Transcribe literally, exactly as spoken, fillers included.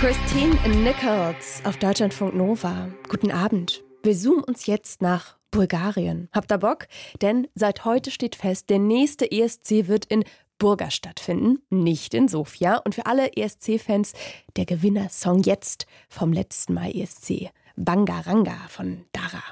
Christine Nichols auf Deutschlandfunk Nova. Guten Abend. Wir zoomen uns jetzt nach Bulgarien. Habt ihr Bock? Denn seit heute steht fest, der nächste E S C wird in Burgas stattfinden, nicht in Sofia. Und für alle E S C-Fans der Gewinnersong jetzt vom letzten Mal E S C. Bangaranga von Dara.